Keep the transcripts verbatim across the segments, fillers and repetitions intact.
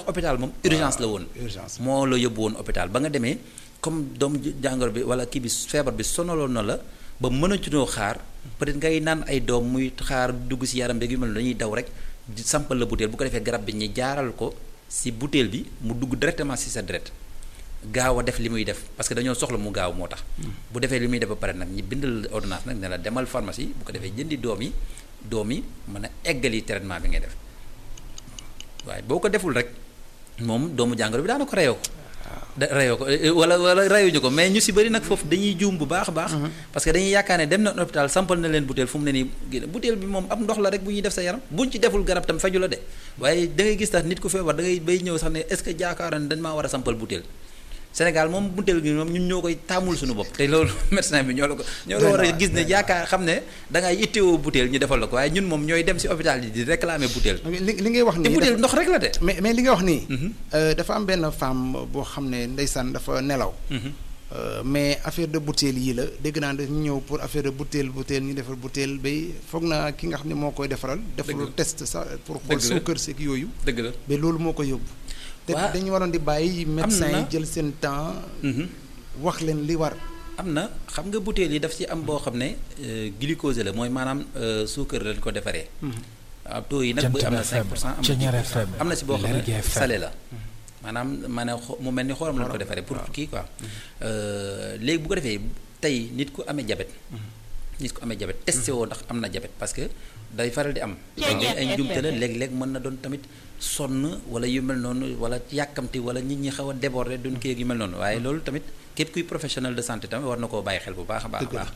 hôpital moom urgence la woon. urgence moo la yóbbu woon hôpital ba nga demee comme doomu jàngoro bi wala kii bi feebar bi sonaloon na la ba mënatuñoo xaar peut-être ngay naan ay doom muy xaar dugg ci yaram beeg yu mel dañuy daw rek sampal la butéel bu ko defee garab bi ñu jaaral ko ci butéel bi mu dugg directement ci sa deret gaaw a def li muy def parce que dañoo soxla mu gaaw moo tax. bu defee li muy def ba pare nag ñi bindal ordonnance nag ne la demal pharmacie bu ko defee jëndi doom yi doom yi mën a eggali traitement bi ngay def waaye boo ko deful rek moom doomu jàngoro bi daana ko reyoo ko. da reyoo ko wala wala reyuñu ko mais ñu ci bari nag foofu dañuy juum bu baax a baax. parce que dañuy yaakaar ne dem na hôpital sampal na leen butéel fu mu ne nii génn butéel bi moom am ndox la rek bu ñuy def sa yaram buñ ci deful garab tam faju la de waaye da ngay gis tax nit ku feebar da ngay bay ñëw sax ne est-ce que jaakaaroon dañ maa war a sampal butéel. Sénégal moom butéel gi moom ñun ñoo koy taamul suñu bopp te loolu médecin bi ñoo la ko ñoo la war a gis ne yaakaar xam ne da ngay ittewoo butéel ñu defal la ko waaye ñun moom ñooy dem ci hôpital yi di réclamer butéel. li li ngay wax nii te butéel ndox rek la de. mais mais li nga wax nii. dafa am benn femme boo xam ne ndeysaan dafa nelaw. mais affaire de butéel yii la dégg naa dañu ñëw pour affaire de butéel butéel ñu defar butéel bay foog naa ki nga xam ne moo koy defaral. defal test sax pour xool suukar seeg yooyu. dëgg la ba loolu moo ko yóbbu. te dañu waroon di bàyyi médecin yi jël seen temps. wax leen li war. am na xam nga butéel yi daf ci am boo xam ne glucose la mooy maanaam suukar lañ ko defaree. waaw taux yi nag bu am na cinq pour cent am na ci boo xam ne salé la. maanaam maanaam mu mel ni xorom lañ ko defaree pour kii quoi. léegi bu ko defee tey nit ku amee diabète. nit ku amee diabète testé woo ndax am na diabète parce que day faral di am. léeg-léeg ay njumte la léeg-léeg mën na doon tamit sonn wala yu mel noonu wala yàkkamti wala nit ñi xaw a déborder duñ kii yu mel noonu waaye loolu tamit képp kuy professionnel de santé tamit war na koo bàyyi xel bu baax a baax a baax.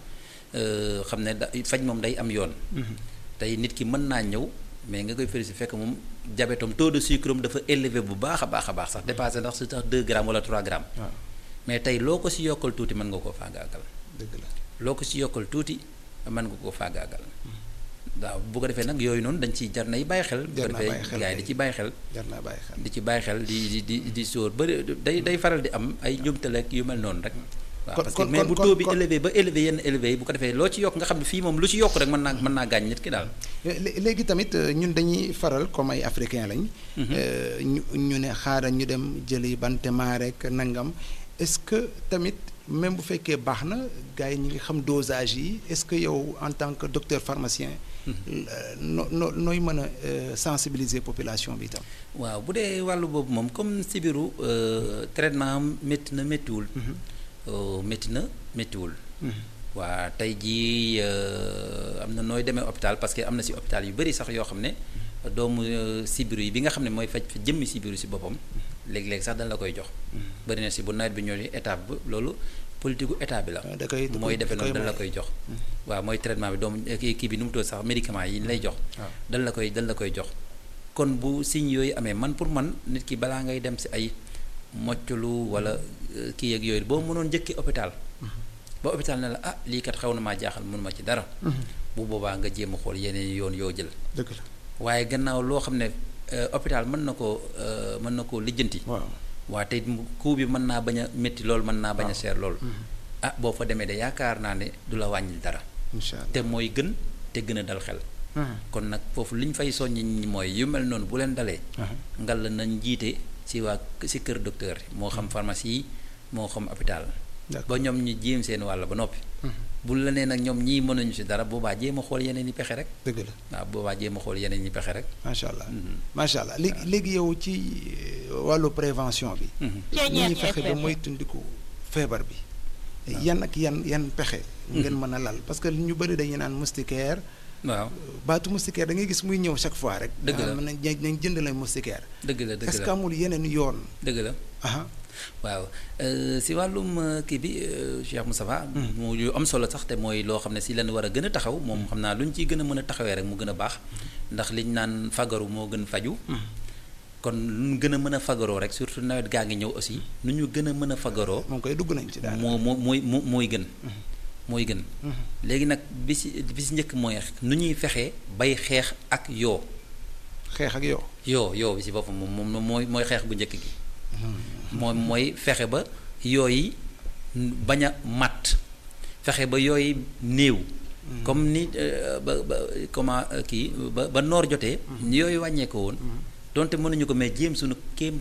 xam ne da faj moom day am yoon. tey nit ki mën naa ñëw mais nga koy féliciter fekk moom diabète am taux de sucre am dafa élevé bu baax a baax a baax sax dépassé ndax su tax deux grammes wala trois grammes. mais tey loo ko si yokkal tuuti mën nga koo faagaagal. dëgg la loo ko si yokkal tuuti mën nga koo faagaagal. waaw bu ko defee nag yooyu noonu dañ ciy jar nay bàyyi xel. jar naa bàyyi xel gars yi di ci bàyyi xel. jar naa bàyyi xel di ci bàyyi xel di di di di sóor ba day day faral di am ay njumtaleeg yu mel noonu rek. waaw parce que mais bu taux bi élevé ba élevé yenn élevé yi bu ko defee loo ci yokk nga xam ne fii moom lu ci yokk rek mën naa mën naa gaañ nit ki daal. léegi tamit ñun dañuy faral comme ay africain lañ. ñu ñu ne xaaral ñu dem jëli bantema rek nangam est-ce que tamit. même bu fekkee baax na gars yi ñu ngi xam dosage yi est-ce que yow en tant que docteur pharmacien. no no nooy mën a sensibiliser population bi itam. waaw bu dee wàllu boobu moom comme sibiru traitement métti na méttiwul. métti na méttiwul. waa tey jii am na nooy demee hôpital parce que am na ci hôpital yu bari sax yoo xam ne doomu sibiru yi bi nga xam ne mooy faj jëmmi sibiru ci boppam. léegi-léegi sax dañ la koy jox. bari na ci bu nawet bi ñëwee étape bi loolu politique gu état bi la. da koy mooy defee noonu dañ la koy jox. waaw mooy traitement bi doomu kii bi nu mu tudd sax médicament yi ñu lay jox. dañ la koy dañ la koy jox. kon bu signes yooyu amee man pour man nit ki balaa ngay dem ci ay mocculu wala kii yeeg yooyu boo mënoon njëkki hôpital. ba hôpital ne la ah lii kat xaw na maa jaaxal mënuma ci dara. bu boobaa nga jéem a xool yeneen yoon yoo jël. dëgg la waaye gannaaw loo xam ne. hôpital mën na koo mën na koo lijjanti. waaw waa tey coût bi mën naa bañ a métti lool mën naa bañ a seer lool. ah boo fa demee de yaakaar naa ne du la wàññil dara. incha allah te mooy gën te gën a dal xel. kon nag foofu li ñu fay soññi ñi mooy yu mel noonu bu leen dalee. ngal la nañ jiite ci waa ci kër docteur moo xam pharmacie yi moo xam hôpital. ba ñoom ñu jéem seen wàll ba noppi. bu la nee nag ñoom ñii mënuñu ci dara boobaa jéem a xool yeneen i pexe rek. dëgg la waaw boobaa jéem a xool yeneen i pexe rek. macha allah macha allah léegi léegi yow ci wàllu prévention bi. ñu ñuy fexe ba moytandiku feebar bi. yan ak yan yan pexe. ngeen mën a lal parce que ñu bëri dañuy naan moustiquaire. waaw baatu moustiquaire da ngay gis muy ñëw chaque fois rek. dëgg la mën nañ jënd la moustiquaire. dëgg la dëgg la est-ce que amul yeneen yoon. dëgg la. waaw si wàllum kii bi Cheikh Moustapha mu yu am solo sax te mooy loo xam ne si lan war a gën a taxaw moom xam naa lu ñu ciy gën a mën a taxawee rek mu gën a baax ndax liñ naan fagaru moo gën faju kon lu ñu gën a mën a fagaroo rek surtout nawet gaa ngi ñëw aussi nu ñu gën a mën a fagaroo moom koy dugg nañ ci daal moo moo mooy mooy gën mooy gën léegi nag bi si bi si njëkk mooy nu ñuy fexee bay xeex ak yoo xeex ak yoo yoo yoo bi si boppam moom moom mooy mooy xeex bu njëkk gi moom mooy fexe ba yooyu bañ a matt fexe ba yooyu néew. comme ni ba ba comment kii ba ba noor jotee. yooyu wàññeeku woon. donte mënuñu ko mais jéem suñu kéem